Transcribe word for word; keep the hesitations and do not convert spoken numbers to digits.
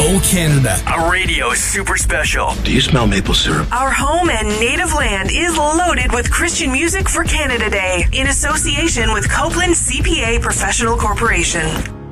O Canada. A radio super special. Do you smell maple syrup? Our home and native land is loaded with Christian music for Canada Day in association with Copeland C P A Professional Corporation.